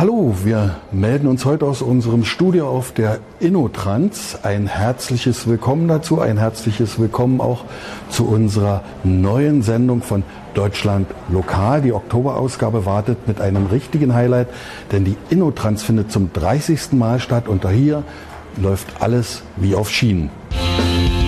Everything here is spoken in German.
Hallo, wir melden uns heute aus unserem Studio auf der InnoTrans. Ein herzliches Willkommen dazu, ein herzliches Willkommen auch zu unserer neuen Sendung von Deutschland Lokal. Die Oktoberausgabe wartet mit einem richtigen Highlight, denn die InnoTrans findet zum 30. Mal statt und hier läuft alles wie auf Schienen.